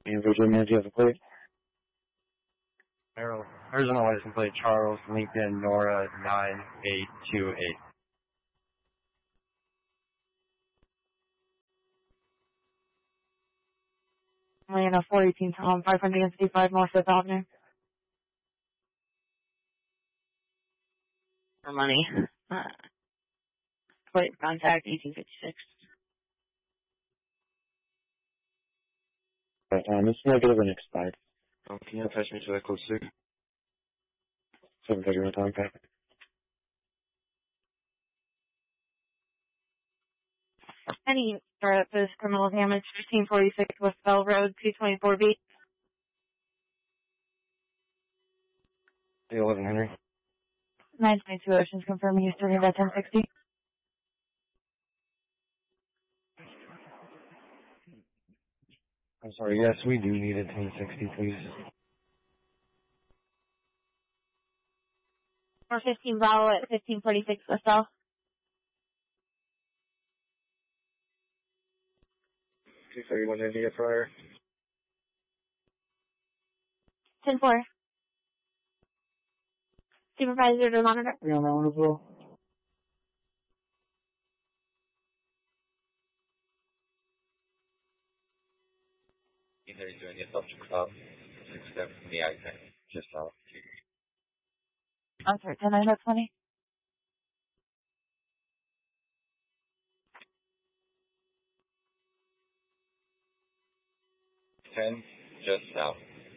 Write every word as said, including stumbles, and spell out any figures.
And Virginia, do you have a plate? Arizona license plate Charles Lincoln Nora nine eight two eight. Atlanta four eighteen Tom five hundred fifty-five North Fifth Avenue. For money. Uh, plate contact eighteen fifty-six. Right, um, it's negative and expired. Um, can you attach me to that code six? seven thirty-one time, okay. Any threat is criminal damage, fifteen forty-six West Bell Road, two twenty-four B. eleven Henry. nine twenty-two Oceans confirming you started at ten sixty. I'm sorry, yes, we do need a ten sixty, please. four fifteen Bravo at fifteen forty-six West Bell. two thirty-one India prior. ten four. Supervisor to monitor. We on that one as well? two thirty-two India subject stop. six seven from the I ten. Just off. I'm sorry, ten nine twenty.